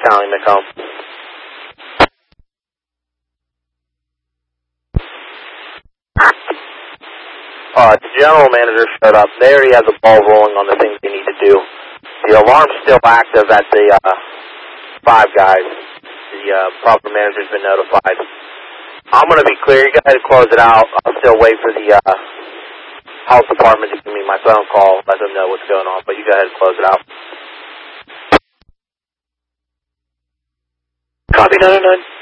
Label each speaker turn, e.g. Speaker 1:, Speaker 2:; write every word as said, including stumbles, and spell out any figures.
Speaker 1: County, Macomb. Uh, the general manager showed up. They already have the ball rolling on the things they need to do. The alarm's still active at the uh, Five Guys. The uh, proper manager's been notified. I'm going to be clear. You go ahead and close it out. I'll still wait for the uh, health department to give me my phone call, let them know what's going on. But you go ahead and close it out.
Speaker 2: Copy, nine oh nine.